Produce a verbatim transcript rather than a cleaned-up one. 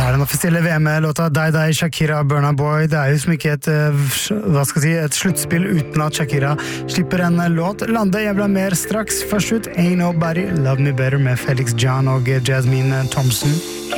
er den offisielle V M-låta Die Die Shakira Burna Boy. Det er jo som ikke et, hva skal jeg si, et sluttspill uten at Shakira slipper en låt. Lande jævla mer straks. Først ut Ain't Nobody Love Me Better med Felix John og Jasmine Thompson.